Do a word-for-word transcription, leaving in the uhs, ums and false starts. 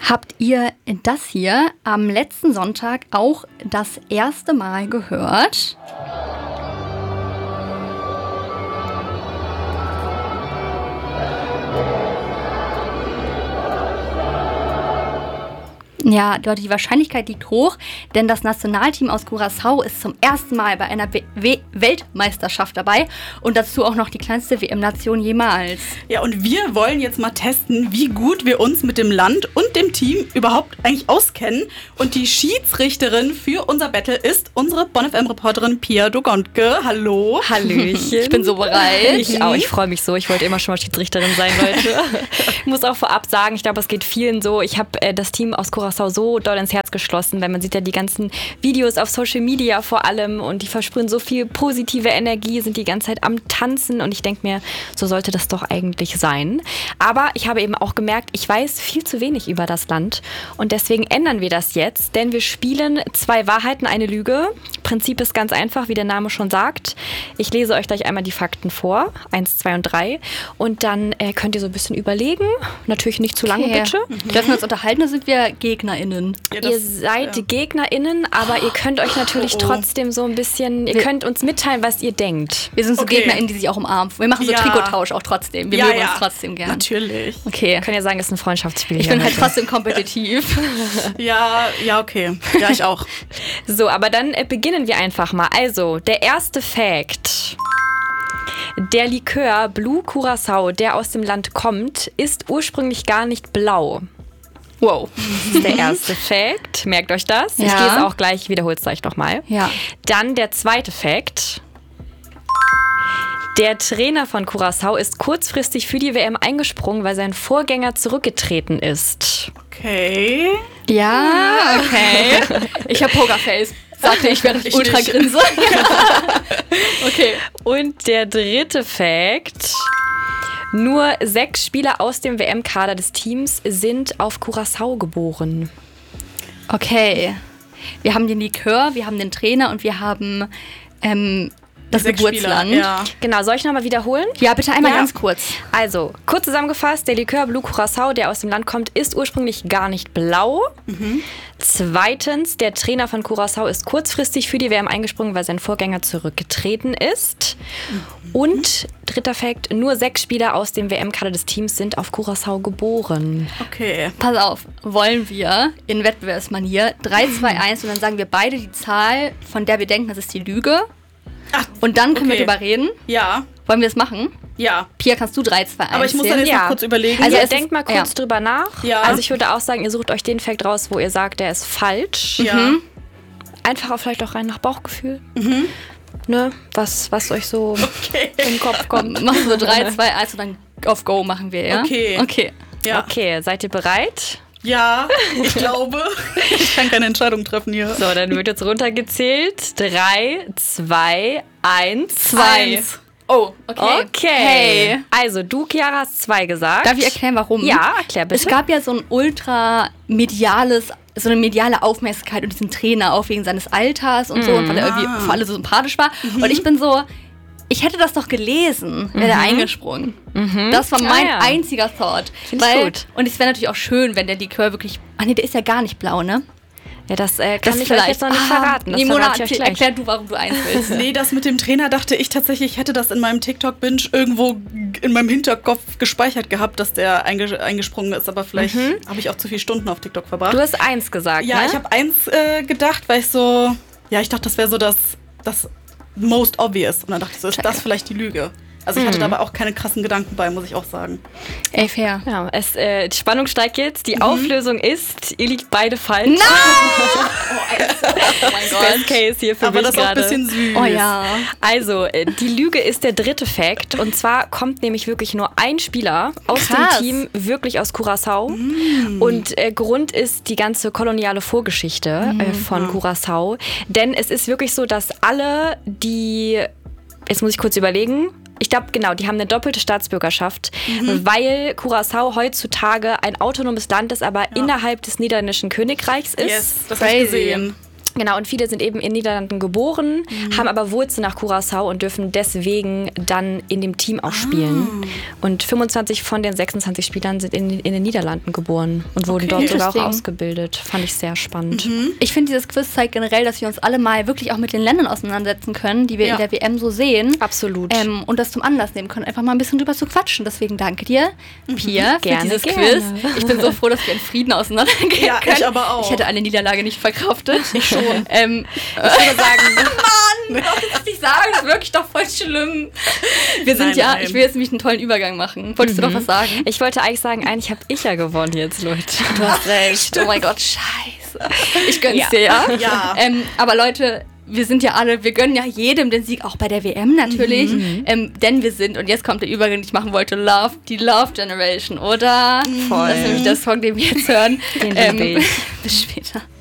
Habt ihr das hier am letzten Sonntag auch das erste Mal gehört? Ja, dort die Wahrscheinlichkeit liegt hoch, denn das Nationalteam aus Curaçao ist zum ersten Mal bei einer W- Weltmeisterschaft dabei und dazu auch noch die kleinste W M-Nation jemals. Ja, und wir wollen jetzt mal testen, wie gut wir uns mit dem Land und dem Team überhaupt eigentlich auskennen. Und die Schiedsrichterin für unser Battle ist unsere Bonn F M-Reporterin Pia Dogonke. Hallo. Hallöchen. Ich bin so bereit. Ich auch, ich freue mich so. Ich wollte immer schon mal Schiedsrichterin sein, Leute. Ich muss auch vorab sagen, ich glaube, es geht vielen so. Ich habe äh, das Team aus Curaçao so doll ins Herz geschlossen, weil man sieht ja die ganzen Videos auf Social Media vor allem und die versprühen so viel positive Energie, sind die ganze Zeit am Tanzen und ich denke mir, so sollte das doch eigentlich sein. Aber ich habe eben auch gemerkt, ich weiß viel zu wenig über das Land und deswegen ändern wir das jetzt, denn wir spielen zwei Wahrheiten, eine Lüge. Prinzip ist ganz einfach, wie der Name schon sagt. Ich lese euch gleich einmal die Fakten vor, eins, zwei und drei und dann äh, könnt ihr so ein bisschen überlegen, natürlich nicht zu lange Okay. bitte. Mhm. Dürfen wir uns unterhalten oder sind wir GegnerInnen? Ja, das, Ihr seid ja. GegnerInnen, aber ihr könnt euch natürlich Oh, oh. trotzdem so ein bisschen, ihr Wir- könnt uns mitteilen, was ihr denkt. Wir sind so Okay. GegnerInnen, die sich auch umarmen. Wir machen so Ja. Trikottausch auch trotzdem. Wir ja, mögen ja. uns trotzdem gern. Natürlich. Okay. Wir können ja sagen, es ist ein Freundschaftsspiel. Ich hier bin halt heute. trotzdem kompetitiv. Ja, ja, okay. Ja, ich auch. So, aber dann äh, beginnen wir einfach mal. Also, der erste Fact. Der Likör Blue Curaçao, der aus dem Land kommt, ist ursprünglich gar nicht blau. Wow. Das ist der erste Fact. Merkt euch das. Ich Ja. gehe es auch gleich, wiederholt es euch nochmal. Ja. Dann der zweite Fact. Der Trainer von Curaçao ist kurzfristig für die W M eingesprungen, weil sein Vorgänger zurückgetreten ist. Okay. Ja, okay. Ich habe Pokerface, sagte ich, während ich Ich ultra nicht. grinse. Okay. Und der dritte Fact. Nur sechs Spieler aus dem W M-Kader des Teams sind auf Curaçao geboren. Okay. Wir haben den Likör, wir haben den Trainer und wir haben ähm, das Sechs Geburtsland. Spieler, ja. Genau, soll ich nochmal wiederholen? Ja, bitte einmal Ja. ganz kurz. Also, kurz zusammengefasst, der Likör Blue Curaçao, der aus dem Land kommt, ist ursprünglich gar nicht blau. Mhm. Zweitens, der Trainer von Curaçao ist kurzfristig für die W M eingesprungen, weil sein Vorgänger zurückgetreten ist. Mhm. Und dritter Fakt, nur sechs Spieler aus dem W M-Kader des Teams sind auf Curaçao geboren. Okay. Pass auf, wollen wir in Wettbewerbsmanier drei, zwei, eins und dann sagen wir beide die Zahl, von der wir denken, das ist die Lüge. Ach, Und dann können okay. wir drüber reden. Ja, Wollen wir das machen? ja. Pia, kannst du drei, zwei, eins Aber ich muss dann zählen? jetzt Ja. noch kurz überlegen. Also Also ihr es ist- denkt mal kurz ja. drüber nach. Ja. Also ich würde auch sagen, ihr sucht euch den Fakt raus, wo ihr sagt, der ist falsch. ja. Einfach auch vielleicht auch rein nach Bauchgefühl. Ne? Was, was euch so Okay. im Kopf kommt. Machen wir drei, zwei, eins und dann auf Go machen wir, ja? Okay. Okay. Ja. Okay, seid ihr bereit? Ja, ich glaube. Ich kann keine Entscheidung treffen hier. So, dann wird jetzt runtergezählt. Drei, zwei, eins, Zwei. Oh, okay. Okay. Hey. Also, du, Chiara, hast zwei gesagt. Darf ich erklären, warum? Ja, erklär bitte. Es gab ja so ein ultra mediales, so eine mediale Aufmerksamkeit und diesen Trainer auch wegen seines Alters und so und weil er irgendwie für alle so sympathisch war. Und ich bin so, ich hätte das doch gelesen, wäre der eingesprungen. Das war mein Ah, ja. einziger Thought. Find ich Weil, gut. Und es wäre natürlich auch schön, wenn der Likör wirklich, ah nee, der ist ja gar nicht blau, ne? Ja, das äh, kann Das ich euch jetzt noch nicht Ah, verraten. Das nee, Mona, verrate ich euch gleich. erklär du, warum du eins willst. Nee, das mit dem Trainer dachte ich tatsächlich, ich hätte das in meinem TikTok-Binge irgendwo in meinem Hinterkopf gespeichert gehabt, dass der einge- eingesprungen ist. Aber vielleicht habe ich auch zu viele Stunden auf TikTok verbracht. Du hast eins gesagt, ja, ne? ich habe eins äh, gedacht, weil ich so, ja, ich dachte, das wäre so das, das most obvious. Und dann dachte ich so, ist das vielleicht die Lüge? Also ich hatte da aber auch keine krassen Gedanken bei, muss ich auch sagen. Ey, fair. Ja, es, äh, die Spannung steigt jetzt. Die Auflösung ist, ihr liegt beide falsch. Oh mein Best Case hier für Aber mich das ist auch ein gerade. bisschen süß. Oh ja. Also, äh, die Lüge ist der dritte Fact. Und zwar kommt nämlich wirklich nur ein Spieler aus Krass. dem Team, wirklich aus Curaçao. Und äh, Grund ist die ganze koloniale Vorgeschichte äh, von Curaçao. Denn es ist wirklich so, dass alle, die, jetzt muss ich kurz überlegen, ich glaube, genau, die haben eine doppelte Staatsbürgerschaft, weil Curaçao heutzutage ein autonomes Land ist, aber innerhalb des Niederländischen Königreichs ist. Yes, das habe ich Crazy. gesehen. Genau, und viele sind eben in Niederlanden geboren, mhm. haben aber Wurzeln nach Curaçao und dürfen deswegen dann in dem Team auch spielen. Ah. Und fünfundzwanzig von den sechsundzwanzig Spielern sind in, in den Niederlanden geboren und wurden okay. dort sogar auch ausgebildet. Fand ich sehr spannend. Mhm. Ich finde, dieses Quiz zeigt generell, dass wir uns alle mal wirklich auch mit den Ländern auseinandersetzen können, die wir ja. in der W M so sehen. Absolut. Ähm, und das zum Anlass nehmen können, einfach mal ein bisschen drüber zu quatschen. Deswegen danke dir, mhm. Pia, gerne, für dieses gerne. Quiz. Ich bin so froh, dass wir in Frieden auseinandergehen ja, können. Ich aber auch. Ich hätte eine Niederlage nicht verkraftet. Ich schon. Ähm, ich würde sagen, Mann, darf ich das nicht sagen? Das ist wirklich doch voll schlimm. Wir sind nein, ja, nein. ich will jetzt nämlich einen tollen Übergang machen. Wolltest mhm. du noch was sagen? Ich wollte eigentlich sagen, eigentlich habe ich ja gewonnen jetzt, Leute. Du hast recht. Oh mein Gott, scheiße. Ich gönn's ja. dir, ja? ja. Ähm, aber Leute, wir sind ja alle, wir gönnen ja jedem den Sieg, auch bei der W M natürlich. Mhm. Ähm, denn wir sind, und jetzt kommt der Übergang, den ich machen wollte, Love, die Love Generation, oder? Voll. Das ist nämlich der Song, den wir jetzt hören. Den ähm, liebe ich. Bis später.